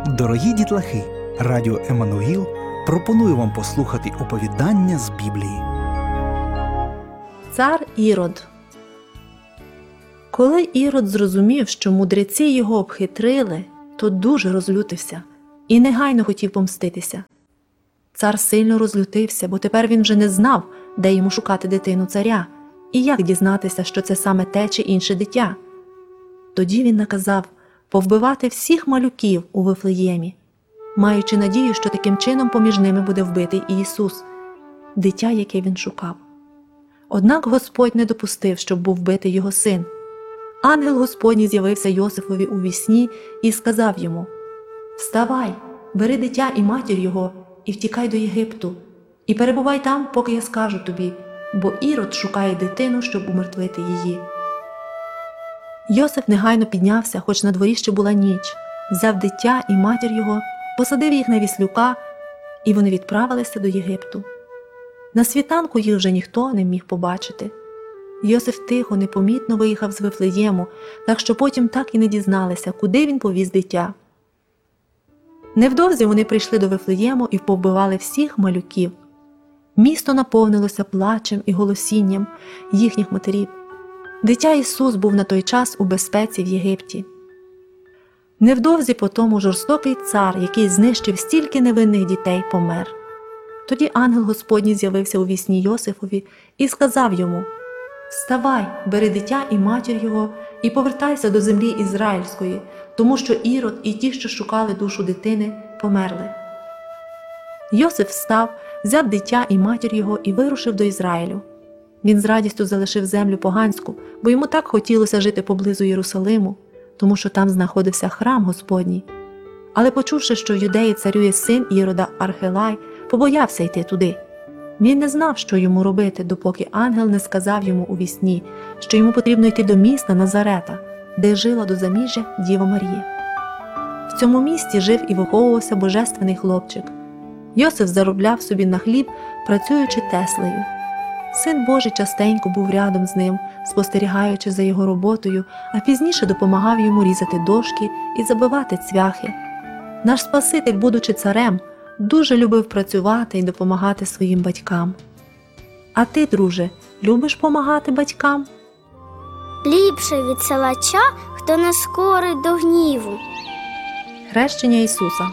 Дорогі дітлахи, радіо Еммануїл пропонує вам послухати оповідання з Біблії. Цар Ірод. Коли Ірод зрозумів, що мудреці його обхитрили, то дуже розлютився і негайно хотів помститися. Цар сильно розлютився, бо тепер він вже не знав, де йому шукати дитину царя, і як дізнатися, що це саме те чи інше дитя. Тоді він наказав повбивати всіх малюків у Вифлеємі, маючи надію, що таким чином поміж ними буде вбитий Ісус, дитя, яке він шукав. Однак Господь не допустив, щоб був вбитий його син. Ангел Господній з'явився Йосифові у вісні і сказав йому: «Вставай, бери дитя і матір його, і втікай до Єгипту, і перебувай там, поки я скажу тобі, бо Ірод шукає дитину, щоб умертвити її». Йосиф негайно піднявся, хоч на дворі ще була ніч, взяв дитя і матір його, посадив їх на віслюка, і вони відправилися до Єгипту. На світанку їх вже ніхто не міг побачити. Йосиф тихо, непомітно виїхав з Вифлеєму, так що потім так і не дізналися, куди він повіз дитя. Невдовзі вони прийшли до Вифлеєму і повбивали всіх малюків. Місто наповнилося плачем і голосінням їхніх матерів. Дитя Ісус був на той час у безпеці в Єгипті. Невдовзі по тому жорстокий цар, який знищив стільки невинних дітей, помер. Тоді ангел Господній з'явився у вісні Йосифові і сказав йому: «Вставай, бери дитя і матір його, і повертайся до землі ізраїльської, тому що Ірод і ті, що шукали душу дитини, померли». Йосиф встав, взяв дитя і матір його і вирушив до Ізраїлю. Він з радістю залишив землю поганську, бо йому так хотілося жити поблизу Єрусалиму, тому що там знаходився храм Господній. Але почувши, що в Юдеї царює син Ірода Архелай, побоявся йти туди. Він не знав, що йому робити, допоки ангел не сказав йому у вісні, що йому потрібно йти до міста Назарета, де жила до заміжжя Діва Марія. В цьому місті жив і виховувався божественний хлопчик. Йосиф заробляв собі на хліб, працюючи теслею. Син Божий частенько був рядом з ним, спостерігаючи за його роботою, а пізніше допомагав йому різати дошки і забивати цвяхи. Наш Спаситель, будучи царем, дуже любив працювати і допомагати своїм батькам. А ти, друже, любиш помагати батькам? Ліпше від силача, хто не скорий до гніву. Хрещення Ісуса.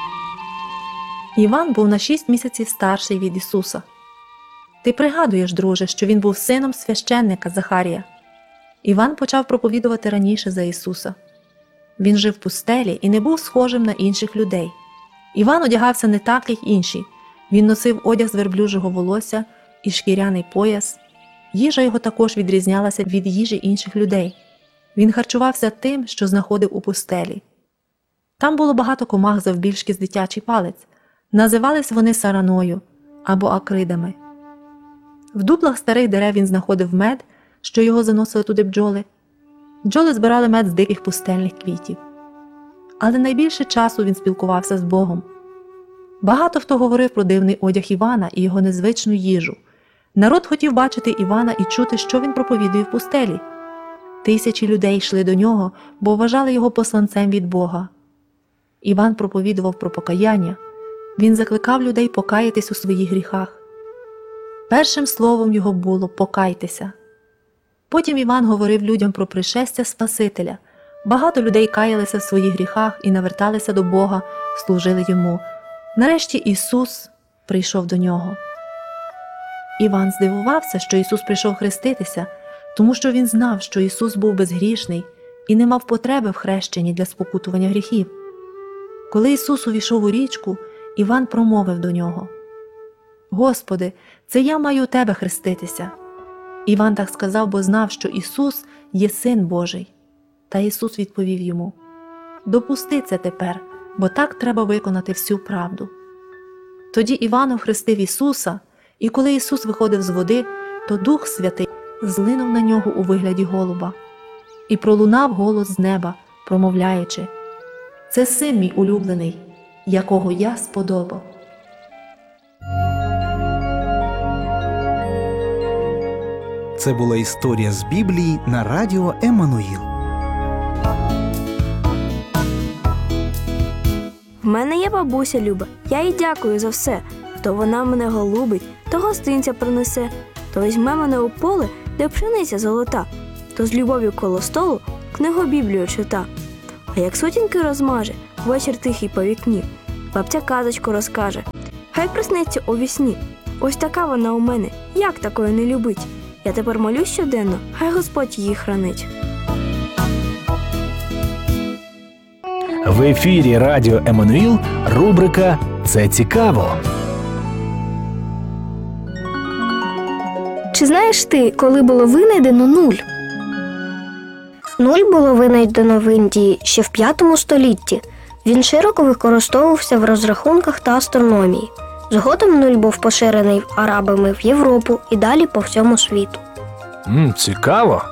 Іван був на 6 місяців старший від Ісуса. Ти пригадуєш, друже, що він був сином священника Захарія. Іван почав проповідувати раніше за Ісуса. Він жив в пустелі і не був схожим на інших людей. Іван одягався не так, як інші. Він носив одяг з верблюжого волосся і шкіряний пояс. Їжа його також відрізнялася від їжі інших людей. Він харчувався тим, що знаходив у пустелі. Там було багато комах завбільшки з дитячий палець. Називались вони сараною або акридами. В дуплах старих дерев він знаходив мед, що його заносили туди бджоли. Бджоли збирали мед з диких пустельних квітів. Але найбільше часу він спілкувався з Богом. Багато хто говорив про дивний одяг Івана і його незвичну їжу. Народ хотів бачити Івана і чути, що він проповідує в пустелі. Тисячі людей йшли до нього, бо вважали його посланцем від Бога. Іван проповідував про покаяння. Він закликав людей покаятись у своїх гріхах. Першим словом його було «покайтеся». Потім Іван говорив людям про пришестя Спасителя. Багато людей каялися в своїх гріхах і наверталися до Бога, служили йому. Нарешті Ісус прийшов до нього. Іван здивувався, що Ісус прийшов хреститися, тому що він знав, що Ісус був безгрішний і не мав потреби в хрещенні для спокутування гріхів. Коли Ісус увійшов у річку, Іван промовив до нього: «Господи, це я маю у Тебе хреститися». Іван так сказав, бо знав, що Ісус є Син Божий. Та Ісус відповів йому: «Допусти це тепер, бо так треба виконати всю правду». Тоді Іван охрестив Ісуса, і коли Ісус виходив з води, то Дух Святий злинув на нього у вигляді голуба. І пролунав голос з неба, промовляючи: «Це Син мій улюблений, якого я сподобав». Це була історія з Біблії на радіо Еммануїл. мене є бабуся Люба, я їй дякую за все. То вона мене голубить, то гостинця принесе, то візьме мене у поле, де пшениця золота, то з любов'ю коло столу книгу Біблію чита. А як сутінки розмаже, вечір тихий по вікні, бабця казочку розкаже, хай приснеться у вісні. Ось така вона у мене, як такої не любить? Я тепер молюсь щоденно, хай Господь її хранить. В ефірі Радіо Еммануїл рубрика «Це цікаво». Чи знаєш ти, коли було винайдено нуль? Нуль було винайдено в Індії ще в 5 столітті. Він широко використовувався в розрахунках та астрономії. Згодом нуль був поширений арабами в Європу і далі по всьому світу. Цікаво.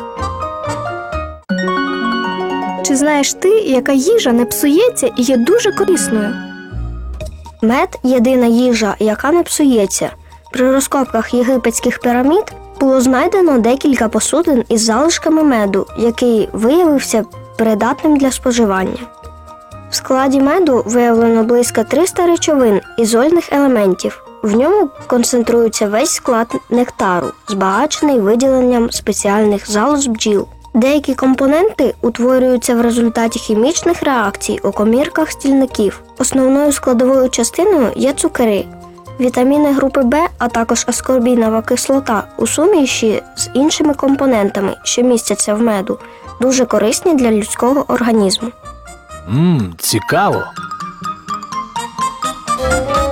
Чи знаєш ти, яка їжа не псується і є дуже корисною? Мед – єдина їжа, яка не псується. При розкопках єгипетських пірамід було знайдено декілька посудин із залишками меду, який виявився придатним для споживання. В складі меду виявлено близько 300 речовин ізольних елементів. В ньому концентрується весь склад нектару, збагачений виділенням спеціальних залоз бджіл. Деякі компоненти утворюються в результаті хімічних реакцій у комірках стільників. Основною складовою частиною є цукри, вітаміни групи В, а також аскорбінова кислота у суміші з іншими компонентами, що містяться в меду, дуже корисні для людського організму. Цікаво.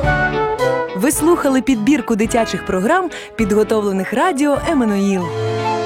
Ви слухали підбірку дитячих програм, підготовлених Радіо Еммануїл.